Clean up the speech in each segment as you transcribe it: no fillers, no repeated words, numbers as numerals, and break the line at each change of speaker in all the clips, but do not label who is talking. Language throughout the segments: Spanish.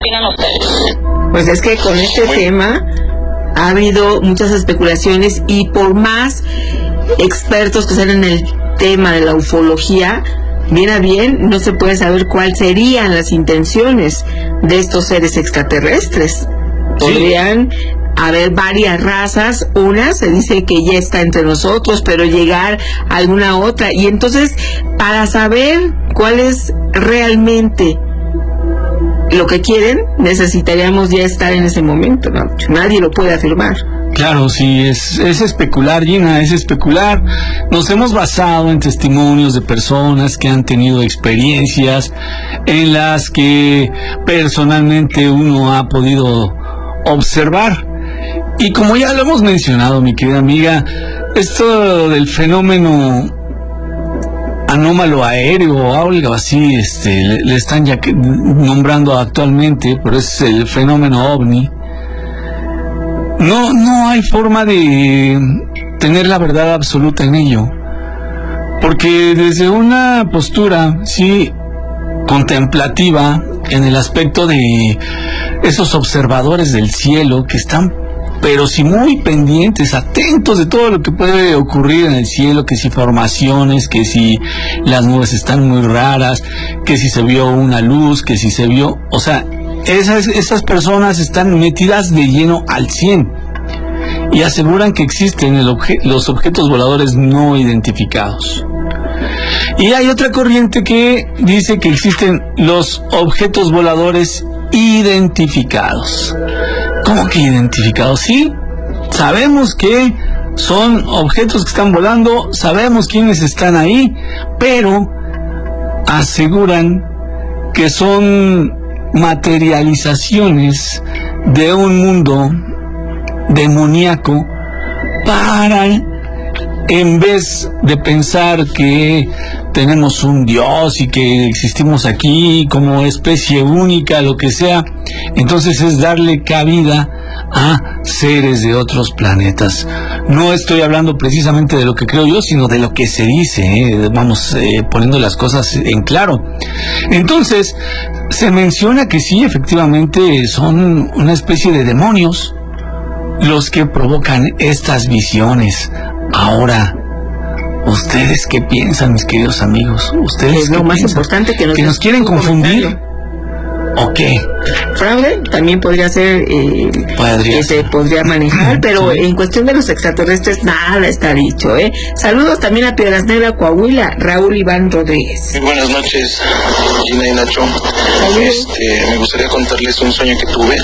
opinan ustedes?
Pues es que con este tema ha habido muchas especulaciones y por más expertos que sean en el tema de la ufología, bien a bien no se puede saber cuáles serían las intenciones de estos seres extraterrestres. Podrían haber varias razas, una se dice que ya está entre nosotros, pero llegar a alguna otra, y entonces para saber cuál es realmente lo que quieren, necesitaríamos ya estar en ese momento, ¿no? Nadie lo puede afirmar.
Claro, sí, es especular, Gina, es especular. Nos hemos basado en testimonios de personas que han tenido experiencias en las que personalmente uno ha podido observar. Y como ya lo hemos mencionado, mi querida amiga, esto del fenómeno anómalo aéreo o algo así, le están ya nombrando actualmente, pero es el fenómeno ovni. No hay forma de tener la verdad absoluta en ello, porque desde una postura, sí, contemplativa, en el aspecto de esos observadores del cielo que están, pero sí muy pendientes, atentos de todo lo que puede ocurrir en el cielo, que si formaciones, que si las nubes están muy raras, que si se vio una luz, que si se vio, o sea, esas personas están metidas de lleno al 100 y aseguran que existen los objetos voladores no identificados. Y hay otra corriente que dice que existen los objetos voladores identificados. ¿Cómo que identificados? Sí, sabemos que son objetos que están volando, sabemos quiénes están ahí, pero aseguran que son materializaciones de un mundo demoníaco para, en vez de pensar que tenemos un Dios y que existimos aquí como especie única, lo que sea, entonces es darle cabida a seres de otros planetas. No estoy hablando precisamente de lo que creo yo, sino de lo que se dice, vamos poniendo las cosas en claro. Entonces, se menciona que sí, efectivamente, son una especie de demonios los que provocan estas visiones. Ahora, ¿ustedes qué piensan, mis queridos amigos? ¿Ustedes
es lo más importante que
nos quieren confundir? ¿O qué?
Fraude también podría ser que se podría manejar, pero en cuestión de los extraterrestres nada está dicho, ¿eh? Saludos también a Piedras Negras, Coahuila, Raúl Iván Rodríguez.
Muy buenas noches, Gina y Nacho. Me gustaría contarles un sueño que tuve.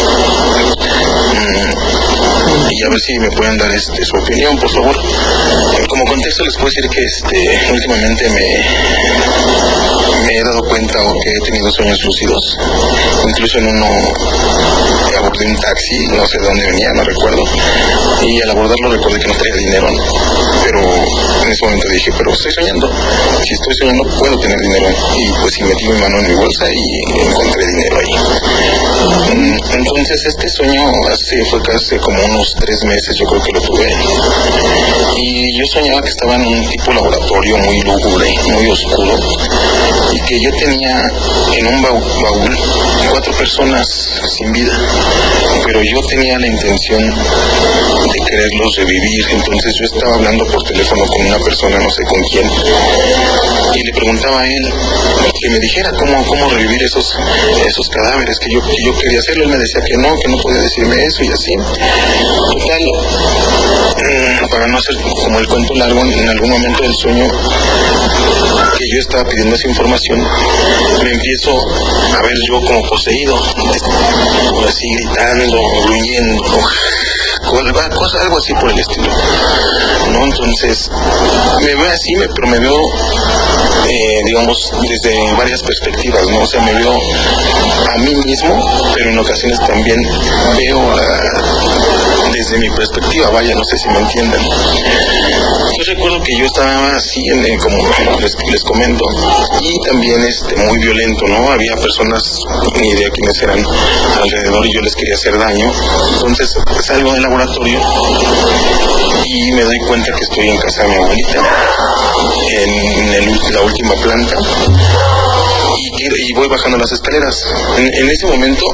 Y a ver si me pueden dar su opinión, por favor. Como contexto les puedo decir que últimamente me he dado cuenta que he tenido sueños lúcidos. Incluso en uno abordé un taxi, no sé de dónde venía, no recuerdo. Y al abordarlo recordé que no traía dinero. Pero en ese momento dije, pero estoy soñando. Si estoy soñando puedo tener dinero. Y pues sí, metí mi mano en mi bolsa y encontré dinero ahí. Entonces este sueño fue casi como unos 3 meses, yo creo que lo tuve. Y yo soñaba que estaba en un tipo laboratorio muy lúgubre, muy oscuro, y que yo tenía en un baúl 4 personas sin vida, pero yo tenía la intención de quererlos revivir. Entonces yo estaba hablando por teléfono con una persona, no sé con quién, y le preguntaba a él que me dijera cómo revivir esos cadáveres, que yo quería hacerlo. Él me decía que no podía decirme eso y así. Total, para no hacer como el cuento largo, en algún momento del sueño que yo estaba pidiendo esa información, me empiezo a ver yo como poseído, así gritando, huyendo, algo así por el estilo, ¿no? Entonces me veo así, pero me veo digamos desde varias perspectivas, ¿no? O sea, me veo a mí mismo, pero en ocasiones también veo desde mi perspectiva, vaya, no sé si me entienden. Yo recuerdo que yo estaba así, como les comento, y también muy violento, ¿no? Había personas, ni idea quiénes eran alrededor, y yo les quería hacer daño. Entonces salgo del laboratorio y me doy cuenta que estoy en casa de mi abuelita, en la última planta, y voy bajando las escaleras. En ese momento